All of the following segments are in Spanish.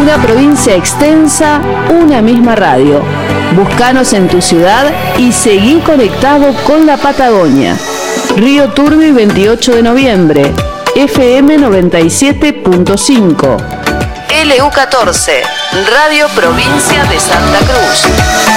Una provincia extensa, una misma radio. Búscanos en tu ciudad y seguí conectado con la Patagonia. Río Turbio y 28 de noviembre, FM 97.5. LU14, Radio Provincia de Santa Cruz.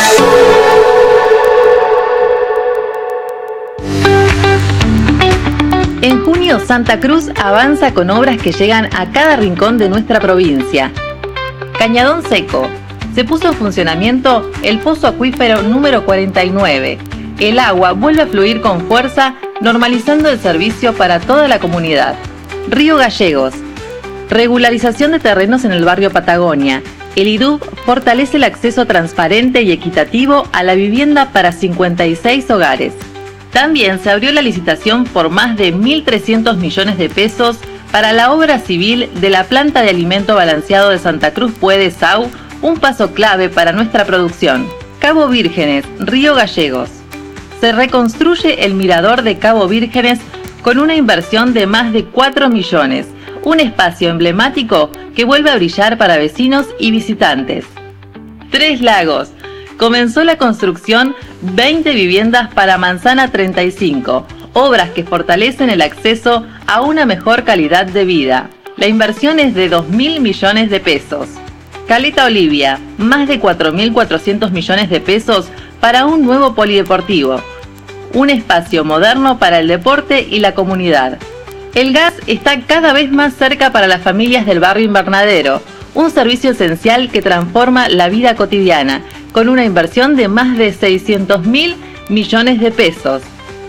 En junio, Santa Cruz avanza con obras que llegan a cada rincón de nuestra provincia. Cañadón Seco. Se puso en funcionamiento el pozo acuífero número 49. El agua vuelve a fluir con fuerza, normalizando el servicio para toda la comunidad. Río Gallegos. Regularización de terrenos en el barrio Patagonia. El IDUB fortalece el acceso transparente y equitativo a la vivienda para 56 hogares. También se abrió la licitación por más de 1.300 millones de pesos para la obra civil de la planta de alimento balanceado de Santa Cruz Puede Sau, un paso clave para nuestra producción. Cabo Vírgenes, Río Gallegos. Se reconstruye el mirador de Cabo Vírgenes con una inversión de más de 4 millones, un espacio emblemático que vuelve a brillar para vecinos y visitantes. Tres Lagos. Comenzó la construcción 20 viviendas para Manzana 35, obras que fortalecen el acceso a una mejor calidad de vida. La inversión es de 2.000 millones de pesos. Caleta Olivia, más de 4.400 millones de pesos para un nuevo polideportivo. Un espacio moderno para el deporte y la comunidad. El gas está cada vez más cerca para las familias del barrio Invernadero, un servicio esencial que transforma la vida cotidiana, con una inversión de más de 600.000 millones de pesos.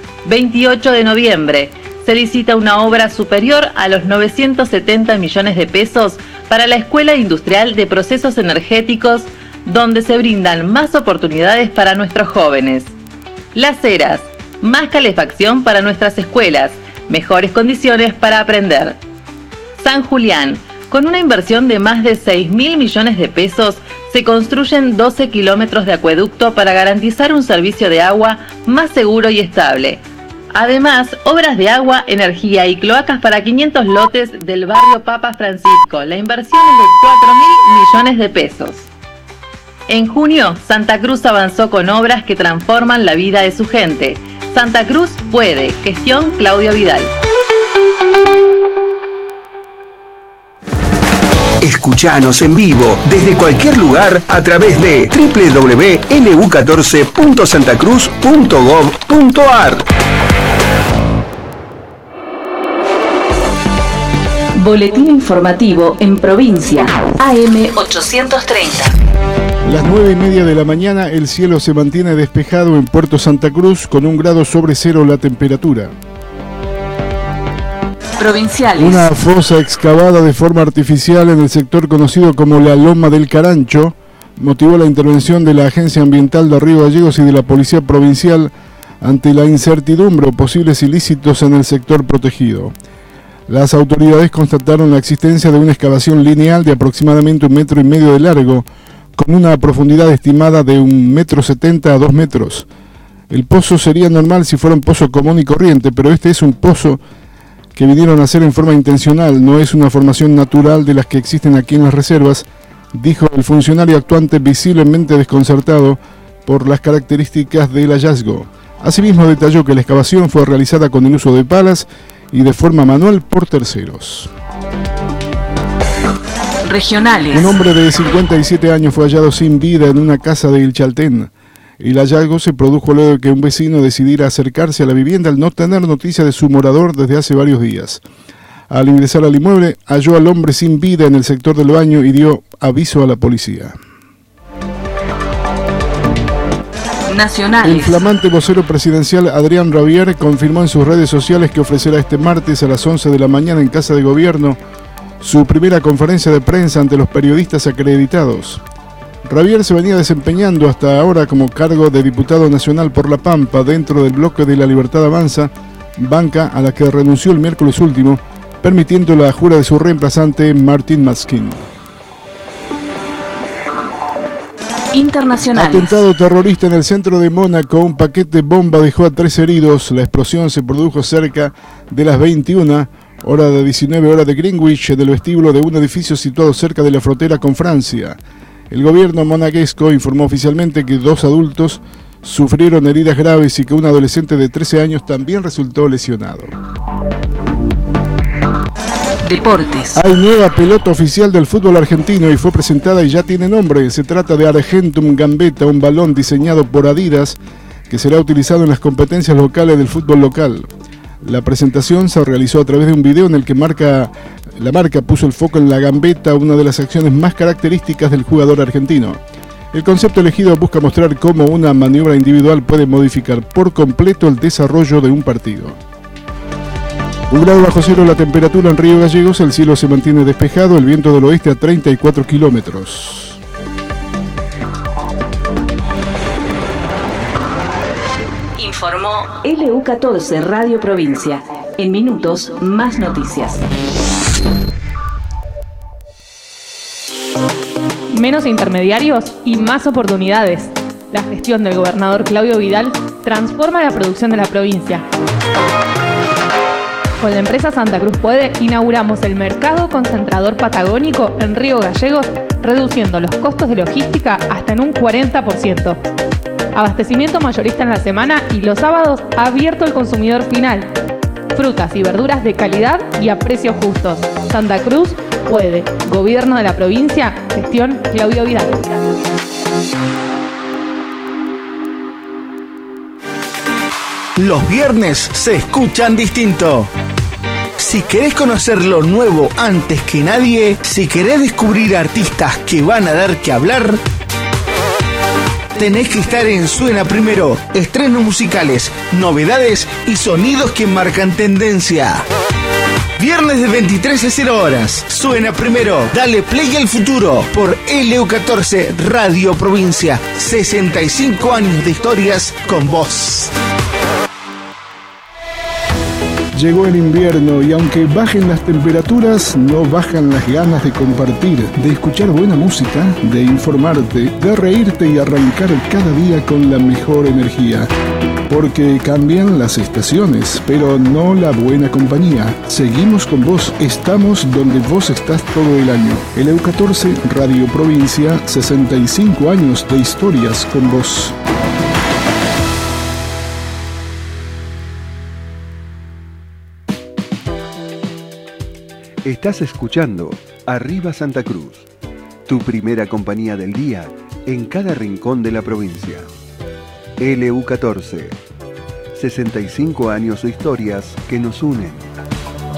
28 de noviembre, se licita una obra superior a los 970 millones de pesos para la Escuela Industrial de Procesos Energéticos, donde se brindan más oportunidades para nuestros jóvenes. Las Heras, más calefacción para nuestras escuelas, mejores condiciones para aprender. San Julián, con una inversión de más de 6.000 millones de pesos, se construyen 12 kilómetros de acueducto para garantizar un servicio de agua más seguro y estable. Además, obras de agua, energía y cloacas para 500 lotes del barrio Papa Francisco. La inversión es de 4.000 millones de pesos. En junio, Santa Cruz avanzó con obras que transforman la vida de su gente. Santa Cruz puede. Gestión Claudio Vidal. Escuchanos en vivo desde cualquier lugar a través de www.lu14.santacruz.gov.ar. Boletín informativo en provincia. AM 830. Las 9:30 de la mañana, el cielo se mantiene despejado en Puerto Santa Cruz con 1 grado sobre cero la temperatura. Provinciales. Una fosa excavada de forma artificial en el sector conocido como la Loma del Carancho motivó la intervención de la Agencia Ambiental de Río Gallegos y de la Policía Provincial ante la incertidumbre o posibles ilícitos en el sector protegido. Las autoridades constataron la existencia de una excavación lineal de aproximadamente 1,5 metros de largo, con una profundidad estimada de 1,70 m a 2 metros. El pozo sería normal si fuera un pozo común y corriente, pero este es un pozo que vinieron a hacer en forma intencional, no es una formación natural de las que existen aquí en las reservas, dijo el funcionario actuante, visiblemente desconcertado por las características del hallazgo. Asimismo detalló que la excavación fue realizada con el uso de palas y de forma manual por terceros. Regionales. Un hombre de 57 años fue hallado sin vida en una casa de El Chaltén. El hallazgo se produjo luego de que un vecino decidiera acercarse a la vivienda al no tener noticia de su morador desde hace varios días. Al ingresar al inmueble, halló al hombre sin vida en el sector del baño y dio aviso a la policía. Nacionales. El flamante vocero presidencial Adrián Rabier confirmó en sus redes sociales que ofrecerá este martes a las 11 de la mañana en Casa de Gobierno su primera conferencia de prensa ante los periodistas acreditados. Rabier se venía desempeñando hasta ahora como cargo de diputado nacional por La Pampa dentro del bloque de La Libertad Avanza, banca a la que renunció el miércoles último, permitiendo la jura de su reemplazante Martín Maskin. Internacionales. Atentado terrorista en el centro de Mónaco, un paquete bomba dejó a 3 heridos, la explosión se produjo cerca de las 21, hora de 19 horas de Greenwich, del vestíbulo de un edificio situado cerca de la frontera con Francia. El gobierno monegasco informó oficialmente que 2 adultos sufrieron heridas graves y que un adolescente de 13 años también resultó lesionado. Deportes. Hay nueva pelota oficial del fútbol argentino y fue presentada y ya tiene nombre. Se trata de Argentum Gambetta, un balón diseñado por Adidas que será utilizado en las competencias locales del fútbol local. La presentación se realizó a través de un video en el que la marca puso el foco en la gambeta, una de las acciones más características del jugador argentino. El concepto elegido busca mostrar cómo una maniobra individual puede modificar por completo el desarrollo de un partido. 1 grado bajo cero la temperatura en Río Gallegos, el cielo se mantiene despejado, el viento del oeste a 34 kilómetros. Informó LU14 Radio Provincia. En minutos, más noticias. Menos intermediarios y más oportunidades. La gestión del gobernador Claudio Vidal transforma la producción de la provincia. Con la empresa Santa Cruz Puede, inauguramos el mercado concentrador patagónico en Río Gallegos, reduciendo los costos de logística hasta en un 40%. Abastecimiento mayorista en la semana y los sábados abierto al consumidor final. Frutas y verduras de calidad y a precios justos. Santa Cruz Puede. Gobierno de la provincia. Gestión Claudio Vidal. Los viernes se escuchan distinto. Si querés conocer lo nuevo antes que nadie, si querés descubrir artistas que van a dar que hablar, tenés que estar en Suena Primero. Estrenos musicales, novedades y sonidos que marcan tendencia. Viernes de 23 a 0 horas. Suena Primero. Dale play al futuro por LU14 Radio Provincia. 65 años de historias con vos. Llegó el invierno y aunque bajen las temperaturas, no bajan las ganas de compartir, de escuchar buena música, de informarte, de reírte y arrancar cada día con la mejor energía. Porque cambian las estaciones, pero no la buena compañía. Seguimos con vos, estamos donde vos estás todo el año. LU14 Radio Provincia, 65 años de historias con vos. Estás escuchando Arriba Santa Cruz, tu primera compañía del día en cada rincón de la provincia. LU14, 65 años de historias que nos unen.